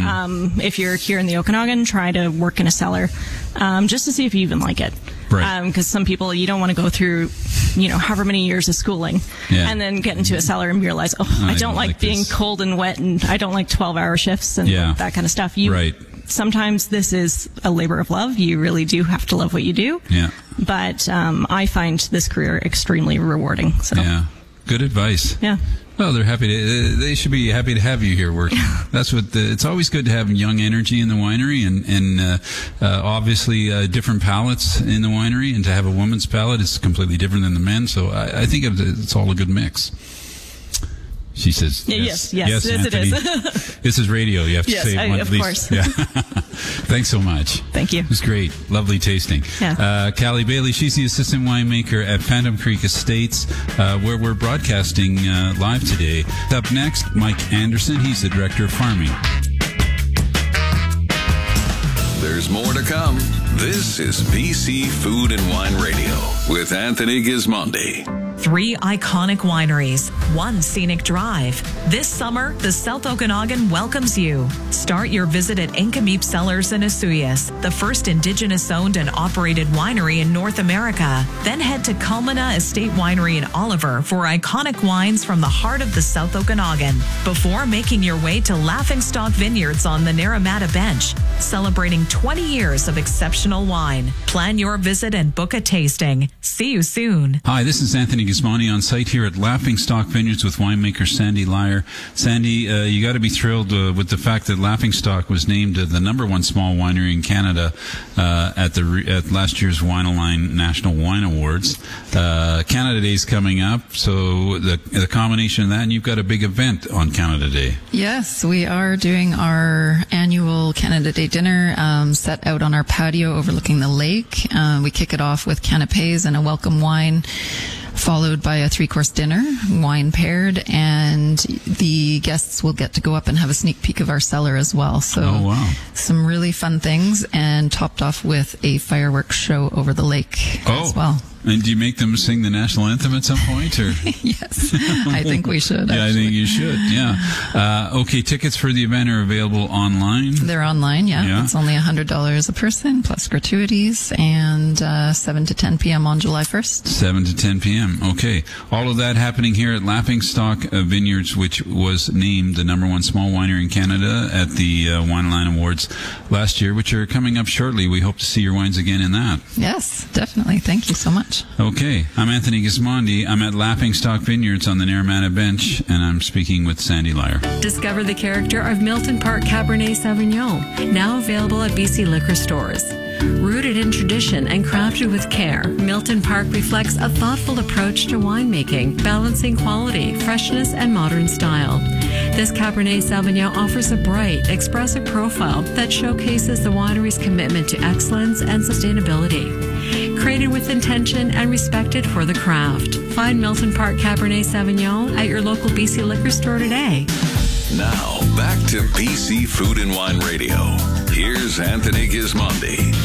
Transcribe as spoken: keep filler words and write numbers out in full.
Um, if you're here in the Okanagan, try to work in a cellar um, just to see if you even like it. Right. Because um, some people, you don't want to go through, you know, however many years of schooling Yeah. and then get into a cellar and realize, oh, I, I don't, don't like, like being this. cold and wet, and I don't like twelve-hour shifts and Yeah. that kind of stuff. You, Right. Sometimes this is a labor of love. You really do have to love what you do. Yeah. But um, I find this career extremely rewarding. So, Yeah. Good advice. yeah. Well, they're happy to. They should be happy to have you here working. That's what. The, it's always good to have young energy in the winery, and and uh, uh, obviously uh, different palates in the winery. And to have a woman's palate is completely different than the men. So I, I think it's all a good mix. She says, Yeah, yes, yes, yes, yes, it Anthony. is. This is radio. You have to Yes, say it I- one of at least. course. Yeah. Thanks so much. Thank you. It was great. Lovely tasting. Yeah. Uh, Callie Bailey, she's the assistant winemaker at Phantom Creek Estates, uh, where we're broadcasting uh, live today. Up next, Mike Anderson. He's the director of farming. There's more to come. This is B C Food and Wine Radio with Anthony Gismondi. Three iconic wineries, one scenic drive. This summer, the South Okanagan welcomes you. Start your visit at Inkameep Cellars in Asuyas, the first Indigenous-owned and operated winery in North America. Then head to Culmina Estate Winery in Oliver for iconic wines from the heart of the South Okanagan. Before making your way to Laughingstock Vineyards on the Naramata Bench, celebrating twenty years of exceptional wine. Plan your visit and book a tasting. See you soon. Hi, this is Anthony Gismondi on site here at Laughingstock Vineyards with winemaker Sandy Lyer. Sandy, uh, you got to be thrilled uh, with the fact that Laughingstock was named uh, the number one small winery in Canada uh, at the re- at last year's Wine-A-Line National Wine Awards. Uh, Canada Day is coming up, so the the combination of that, and you've got a big event on Canada Day. Yes, we are doing our annual Canada Day dinner um, set out on our patio overlooking the lake. Uh, we kick it off with canapes and a welcome wine, followed by a three-course dinner, wine paired, and the guests will get to go up and have a sneak peek of our cellar as well. So Oh, wow. some really fun things, and topped off with a fireworks show over the lake Oh. as well. And do you make them sing the national anthem at some point, or? Yes, I think we should. Yeah, I actually. think you should. Yeah. Uh, okay, tickets for the event are available online. They're online, yeah. Yeah. It's only one hundred dollars a person, plus gratuities, and uh, seven to ten p.m. on July first. seven to ten p.m. Okay. All of that happening here at Laughingstock uh, Vineyards, which was named the number one small winery in Canada at the uh, Wine-A-Line Awards last year, which are coming up shortly. We hope to see your wines again in that. Yes, definitely. Thank you so much. Okay. I'm Anthony Gismondi. I'm at Laughingstock Vineyards on the Naramata Bench, and I'm speaking with Sandy Lyer. Discover the character of Milton Park Cabernet Sauvignon, now available at B C liquor stores. Rooted in tradition and crafted with care, Milton Park reflects a thoughtful approach to winemaking, balancing quality, freshness, and modern style. This Cabernet Sauvignon offers a bright, expressive profile that showcases the winery's commitment to excellence and sustainability. Created with intention and respected for the craft. Find Milton Park Cabernet Sauvignon at your local B C liquor store today. Now, back to B C Food and Wine Radio. Here's Anthony Gismondi.